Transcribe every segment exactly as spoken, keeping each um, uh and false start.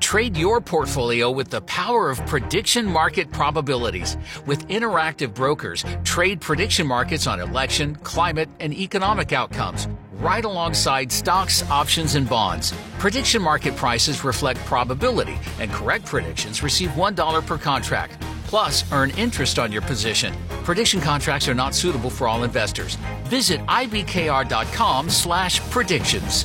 Trade your portfolio with the power of prediction market probabilities. With interactive brokers, trade prediction markets on election, climate, and economic outcomes, right alongside stocks, options, and bonds. Prediction market prices reflect probability, and correct predictions receive one dollar per contract. Plus, earn interest on your position. Prediction contracts are not suitable for all investors. Visit ibkr.com slash predictions.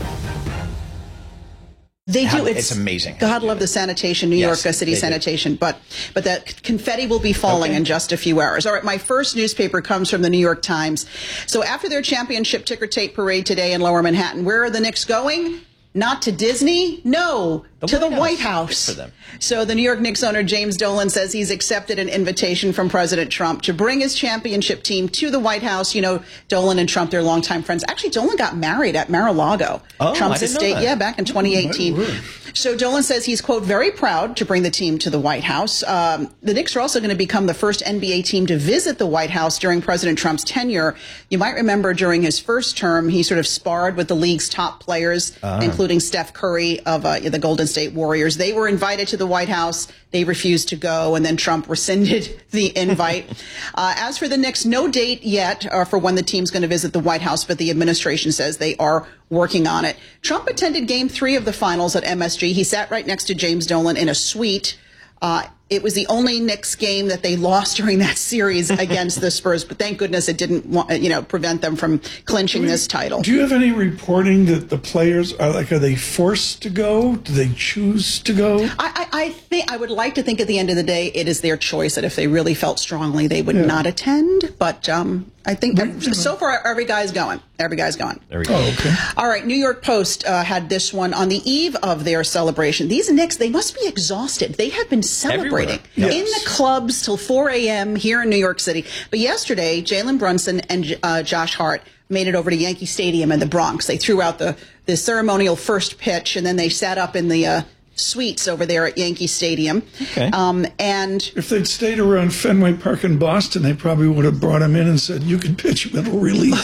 They do. It's, it's amazing. God love the sanitation, New Yes, York City sanitation. Do. But but that confetti will be falling Okay. in just a few hours. All right, my first newspaper comes from the New York Times. So after their championship ticker tape parade today in Lower Manhattan, where are the Knicks going? Not to Disney? No, The to White the House. White House. Good for them. So the New York Knicks owner James Dolan says he's accepted an invitation from President Trump to bring his championship team to the White House. You know, Dolan and Trump, they're longtime friends. Actually, Dolan got married at Mar-a-Lago. Oh, Trump's I didn't know estate, that. yeah, back in twenty eighteen. My word. So Dolan says he's, quote, very proud to bring the team to the White House. Um, the Knicks are also going to become the first N B A team to visit the White House during President Trump's tenure. You might remember during his first term, he sort of sparred with the league's top players, including Steph Curry of uh, the Golden State Warriors. They were invited to the White House. They refused to go, and then Trump rescinded the invite. uh, as for the Knicks, no date yet uh, for when the team's going to visit the White House, but the administration says they are working on it. Trump attended game three of the finals at M S G. He sat right next to James Dolan in a suite. Uh, it was the only Knicks game that they lost during that series against the Spurs, but thank goodness it didn't, wa- you know, prevent them from clinching this title. Do you have any reporting that the players are like, are they forced to go? Do they choose to go? I, I, I think I would like to think at the end of the day it is their choice that if they really felt strongly they would Yeah. not attend. But um, I think so far every guy's going. Every guy's going. There we go. Oh, okay. All right, New York Post uh, had this one on the eve of their celebration. These Knicks, they must be exhausted. They have been celebrating Everywhere. in Yes. the clubs till four a.m. here in New York City. But yesterday, Jalen Brunson and uh, Josh Hart made it over to Yankee Stadium in the Bronx. They threw out the, the ceremonial first pitch, and then they sat up in the uh, suites over there at Yankee Stadium. Okay. Um, and If they'd stayed around Fenway Park in Boston, they probably would have brought him in and said, you can pitch middle relief.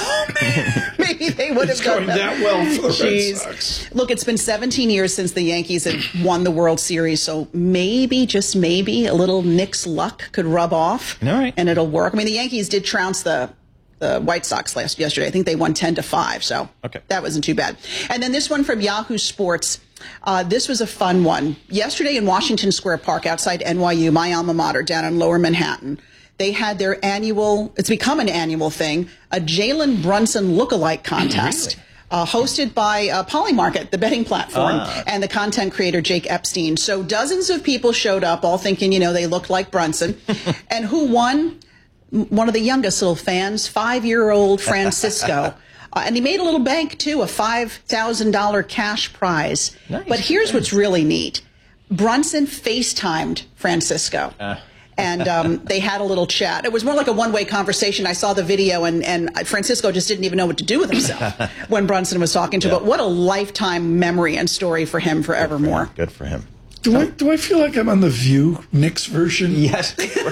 maybe they would It's have done going that well for the Jeez. Red Sox. Look, it's been seventeen years since the Yankees had won the World Series, so maybe, just maybe, a little Knicks luck could rub off, All right. and it'll work. I mean, the Yankees did trounce the the White Sox last yesterday. I think they won ten to five, so Okay. that wasn't too bad. And then this one from Yahoo Sports. Uh, this was a fun one. Yesterday in Washington Square Park, outside N Y U, my alma mater, down in Lower Manhattan, they had their annual, it's become an annual thing, a Jalen Brunson lookalike contest. Really? Uh, hosted by uh, Polymarket, the betting platform, Ah. and the content creator Jake Epstein. So dozens of people showed up, all thinking, you know, they looked like Brunson. And who won? M- One of the youngest little fans, five-year-old Francisco. Uh, and he made a little bank, too, a five thousand dollars cash prize. Nice. But here's what's really neat. Brunson FaceTimed Francisco. Uh. And um, they had a little chat. It was more like a one-way conversation. I saw the video, and, and Francisco just didn't even know what to do with himself when Brunson was talking to him. Yeah. But what a lifetime memory and story for him forevermore. Good for him. Do I, do I feel like I'm on the View Knicks version? Yes.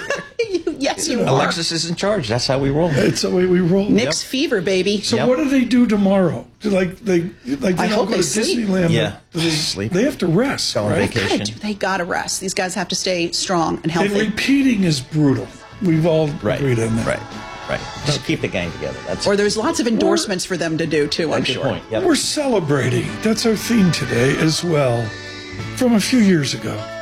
Yes, you are. Alexis is in charge. That's how we roll. It's the way we roll. Knicks fever, baby. So Yep. what do they do tomorrow? Do like they like they I don't hope go they to sleep. Disneyland? Yeah. Do they Sleep. They have to rest, Go on right? vacation. Gotta do- they got to rest. These guys have to stay strong and And healthy. repeating is brutal. We've all Right. agreed on that. Right. Right. Just keep the gang together. That's Or there's lots of endorsements for them to do, too, I'm a good sure. point. Yep. We're celebrating. That's our theme today as well, from a few years ago.